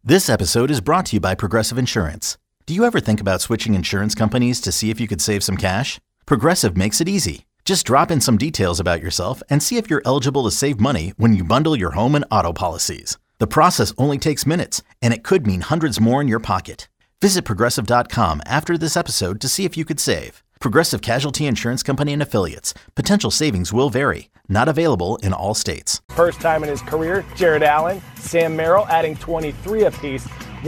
This episode is brought to you by Progressive Insurance. Do you ever think about switching insurance companies to see if you could save some cash? Progressive makes it easy. Just drop in some details about yourself and see if you're eligible to save money when you bundle your home and auto policies. The process only takes minutes, and it could mean hundreds more in your pocket. Visit Progressive.com after this episode to see if you could save. Progressive Casualty Insurance Company and Affiliates. Potential savings will vary. Not available in all states. First time in his career, Jared Allen, Sam Merrill adding 23 apiece.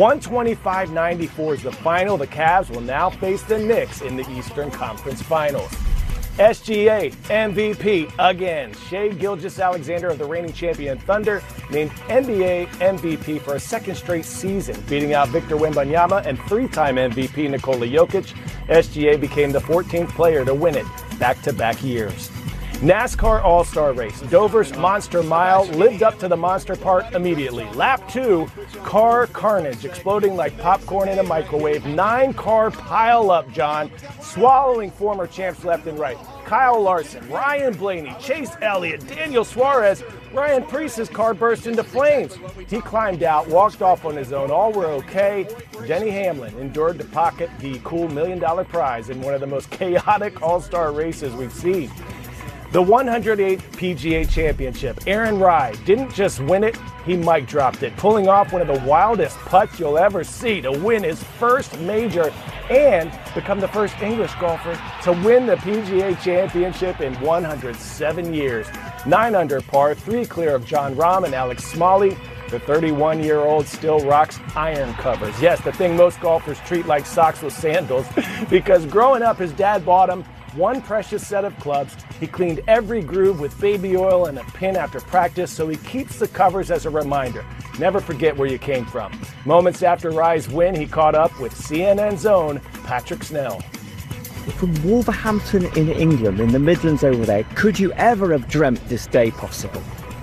125-94 is the final. The Cavs will now face the Knicks in the Eastern Conference Finals. SGA MVP again. Shai Gilgeous-Alexander of the reigning champion Thunder named NBA MVP for a second straight season, beating out Victor Wembanyama and three-time MVP Nikola Jokic. SGA became the 14th player to win it back-to-back years. NASCAR All-Star Race. Dover's Monster Mile lived up to the monster part immediately. Lap 2, car carnage, exploding like popcorn in a microwave. 9-car pile-up, John, swallowing former champs left and right. Kyle Larson, Ryan Blaney, Chase Elliott, Daniel Suarez. Ryan Preece's car burst into flames. He climbed out, walked off on his own. All were okay. Denny Hamlin endured to pocket the cool $1 million prize in one of the most chaotic All-Star races we've seen. The 108th PGA Championship. Aaron Rai didn't just win it, he mic dropped it, pulling off one of the wildest putts you'll ever see to win his first major and become the first English golfer to win the PGA Championship in 107 years. 9 under par, 3 clear of Jon Rahm and Alex Smalley. The 31-year-old still rocks iron covers. Yes, the thing most golfers treat like socks with sandals, because growing up his dad bought him one precious set of clubs. He cleaned every groove with baby oil and a pin after practice, so he keeps the covers as a reminder. Never forget where you came from. Moments after Rai's win, he caught up with CNN's own Patrick Snell. From Wolverhampton in England, in the Midlands over there, could you ever have dreamt this day possible?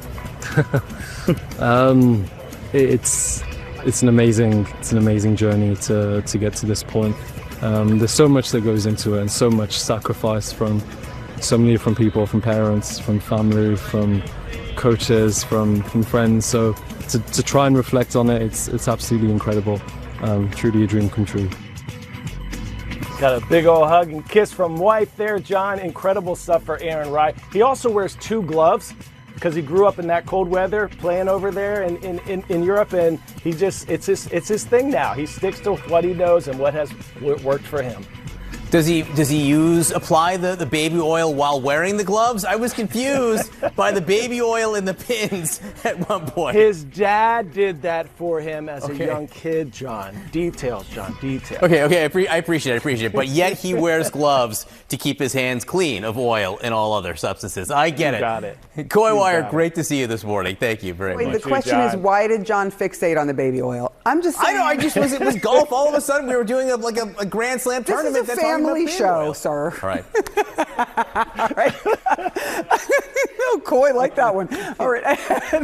It's an amazing journey to get to this point. There's so much that goes into it, and so much sacrifice from so many different people, from parents, from family, from coaches, from friends. So to try and reflect on it, it's absolutely incredible. Truly a dream come true. Got a big old hug and kiss from wife there, John. Incredible stuff for Aaron Rai. He also wears 2 gloves because he grew up in that cold weather playing over there in Europe, and it's his thing now. He sticks to what he knows and what has worked for him. Does he apply the baby oil while wearing the gloves? I was confused by the baby oil in the pins at one point. His dad did that for him as a young kid, John. Details, John, details. Okay, I appreciate it. But yet he wears gloves to keep his hands clean of oil and all other substances. I get it. Got it. Coy Wire, great to see you this morning. Thank you very much. The question is, why did John fixate on the baby oil? I'm just saying. I know. It was golf. All of a sudden, we were doing a Grand Slam tournament. This is a family show, sir. All right. All right. No, Coy, like that one. All right.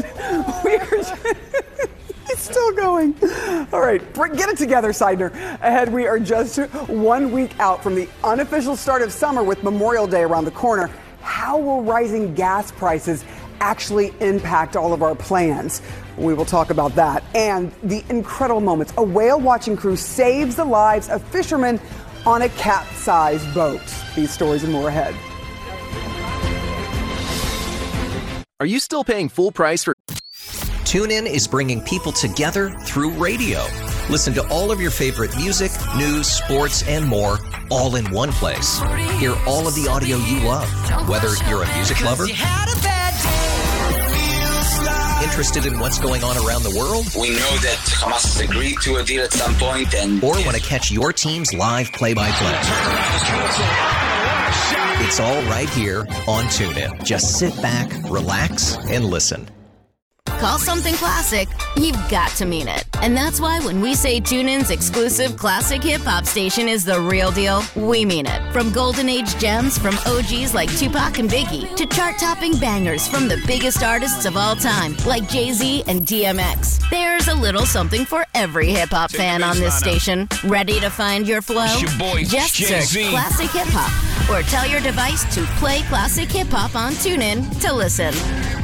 It's still going. All right, get it together, Seidner. Ahead, we are just 1 week out from the unofficial start of summer with Memorial Day around the corner. How will rising gas prices actually impact all of our plans? We will talk about that. And the incredible moments. A whale watching crew saves the lives of fishermen on a cat-sized boat. These stories and more ahead. Are you still paying full price for... TuneIn is bringing people together through radio. Listen to all of your favorite music, news, sports, and more, all in one place. Hear all of the audio you love, whether you're a music lover, interested in what's going on around the world, we know that Hamas has agreed to a deal at some point, or want to catch your team's live play-by-play. It's all right here on TuneIn. Just sit back, relax, and listen. Call something classic, you've got to mean it. And that's why when we say TuneIn's exclusive classic hip-hop station is the real deal, we mean it. From golden age gems from OGs like Tupac and Biggie to chart-topping bangers from the biggest artists of all time like Jay-Z and DMX. There's a little something for every hip-hop fan on this station. Ready to find your flow? Just search Classic Hip Hop or tell your device to play Classic Hip Hop on TuneIn to listen.